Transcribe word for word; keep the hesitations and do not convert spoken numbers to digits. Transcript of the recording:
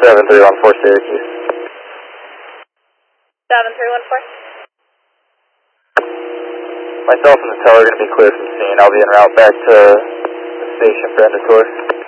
seven three one four Syracuse. seven three one four. Myself and the teller are going to be clear from scene. I'll be en route back to the station for end of course.